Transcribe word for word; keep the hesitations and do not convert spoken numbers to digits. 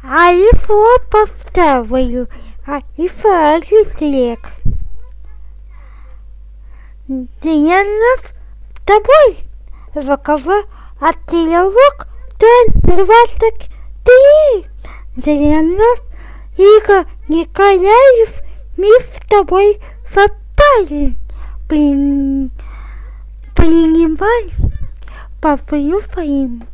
а его поставлю, а и фарик. Длиннов с тобой, Вакова, отрывок двадцать три. Длиннов, Игорь Николаев, мы с тобой попали. Блин, принимай, поплюфаем.